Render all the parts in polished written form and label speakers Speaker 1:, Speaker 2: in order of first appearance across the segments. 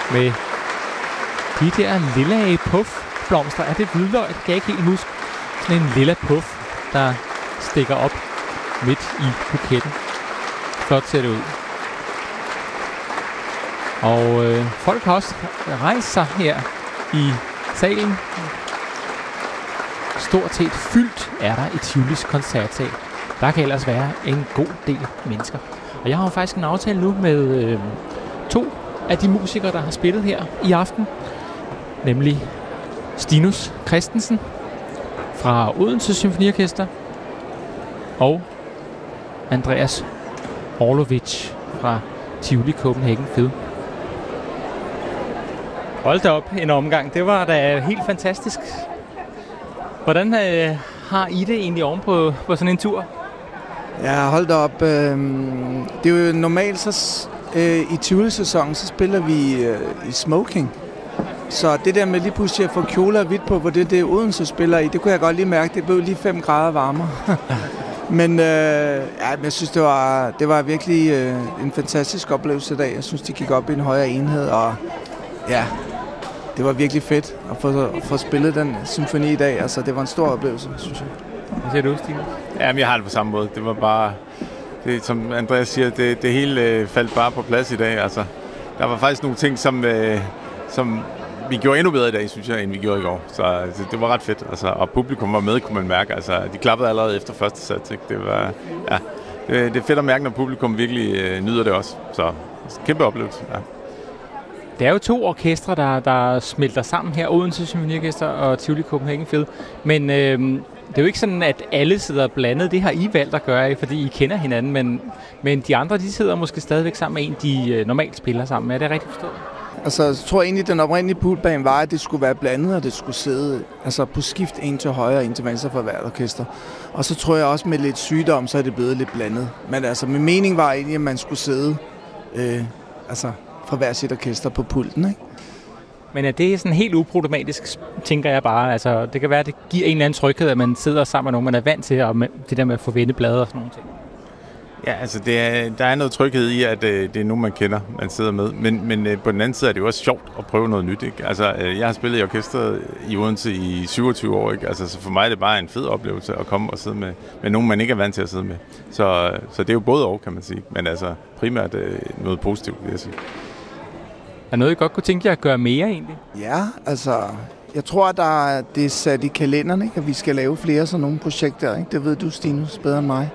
Speaker 1: med de der lilla puffblomster. Er det hvidløg? Det kan jeg ikke helt huske. Sådan en lilla puff, der stikker op midt i buketten. Flot ser det ud. Og folk har også rejst sig her i salen. Stort set fyldt er der i Tivolis koncertsal. Der kan ellers være en god del mennesker. Og jeg har jo faktisk en aftale nu med 2 af de musikere, der har spillet her i aften. Nemlig Stinus Christensen fra Odense Symfoniorkester og Andreas Orlovich fra Tivoli Copenhagen Phil. Hold da op en omgang. Det var da helt fantastisk. Hvordan har I det egentlig oven på sådan en tur?
Speaker 2: Ja, hold da op. Det er jo normalt, så i Tivoli-sæsonen, så spiller vi i smoking. Så det der med lige pludselig at få kjoler og hvidt på, hvor det Odense spiller i, det kunne jeg godt lige mærke. Det blev lige 5 grader varmere. Men jeg synes, det var virkelig en fantastisk oplevelse i dag. Jeg synes, de gik op i en højere enhed, og ja, det var virkelig fedt at få spillet den symfoni i dag. Altså, det var en stor oplevelse, synes jeg.
Speaker 1: Hvad siger du, Stine?
Speaker 3: Jamen, jeg har det på samme måde. Det var bare, som Andreas siger, det hele faldt bare på plads i dag. Altså, der var faktisk nogle ting, som vi gjorde endnu bedre i dag, synes jeg, end vi gjorde i går. Så det var ret fedt. Altså, og publikum var med, kunne man mærke. Altså, de klappede allerede efter første sats. Ikke? Det var, ja, det er fedt at mærke, når publikum virkelig nyder det også. Så kæmpe oplevelse, ja.
Speaker 1: Det er jo 2 orkestre, der smelter sammen her, Odense Symfoniorkester og Tivoli Copenhagen Phil. Men det er jo ikke sådan, at alle sidder blandet. Det har I valgt at gøre, fordi I kender hinanden. Men de andre, de sidder måske stadigvæk sammen med en, de normalt spiller sammen med. Er det rigtigt forstået?
Speaker 2: Altså, jeg tror egentlig, den oprindelige poolbane var, at det skulle være blandet, og det skulle sidde altså, på skift en til højre og en til venstre for hvert orkester. Og så tror jeg også, med lidt sygdom, så er det blevet lidt blandet. Men altså, min mening var egentlig, at man skulle sidde fra hver sit orkester på pulten, ikke?
Speaker 1: Men er det sådan helt uproblematisk, tænker jeg bare? Altså, det kan være, at det giver en eller anden tryghed, at man sidder sammen med nogen, man er vant til, og det der med at få vendeblade og sådan nogle ting.
Speaker 3: Ja, altså der er noget tryghed i, at det er nogen, man kender, man sidder med. Men på den anden side er det jo også sjovt at prøve noget nyt, ikke? Altså, jeg har spillet i orkestret i Odense i 27 år, ikke? Altså, så for mig er det bare en fed oplevelse at komme og sidde med nogen, man ikke er vant til at sidde med. Så det er jo både og, kan man sige. Men altså, primært noget positivt, vil jeg sige.
Speaker 1: Er noget, I godt kunne tænke jer at gøre mere, egentlig?
Speaker 2: Ja, altså, jeg tror, det er sat i kalenderen, ikke? At vi skal lave flere sådan nogle projekter, ikke? Det ved du, Stinus, bedre end mig.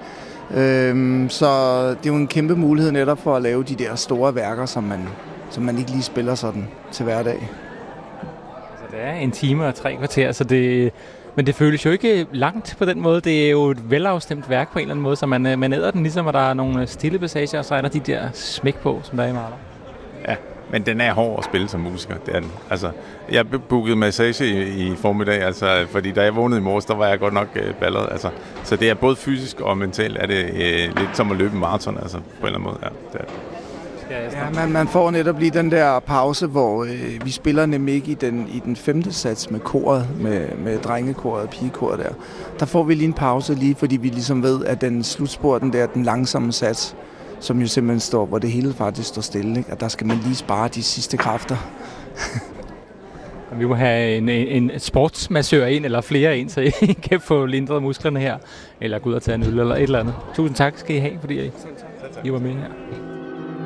Speaker 2: Så det er jo en kæmpe mulighed netop for at lave de der store værker, som man ikke lige spiller sådan til hverdag.
Speaker 1: Altså, det er 1 time og 3 kvarter, så men det føles jo ikke langt på den måde. Det er jo et velafstemt værk på en eller anden måde, så man æder den ligesom, at der er nogle stille passager, og så er der de der smæk på, som der er i Mahler.
Speaker 3: Ja, men den er hård at spille som musiker, det er den. Altså, jeg bookede massage i formiddag, altså, fordi da jeg vågnede i morges, der var jeg godt nok balleret. Altså, så det er både fysisk og mentalt, er det lidt som at løbe en maraton, altså, på en eller anden måde. Ja, det er det.
Speaker 2: Ja, man får netop lige den der pause, hvor vi spiller nemlig ikke i den 5. sats med koret, med drengekoret og pigekoret der. Der får vi lige en pause lige, fordi vi ligesom ved, at den slutspor, den langsomme sats, som jo simpelthen står, hvor det hele faktisk står stille, ikke? Og der skal man lige spare de sidste kræfter.
Speaker 1: Vi må have en sportsmassør ind, eller flere ind, så I kan få lindret musklerne her, eller gå ud og tage en øl, eller et eller andet. Tusind tak skal I have, fordi I var med her.